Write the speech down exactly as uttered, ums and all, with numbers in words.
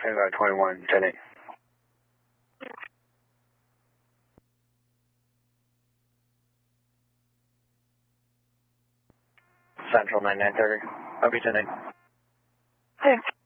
Vanguard twenty-one, ten eight. Central nine nine thirty. Okay, ten eight. Thanks.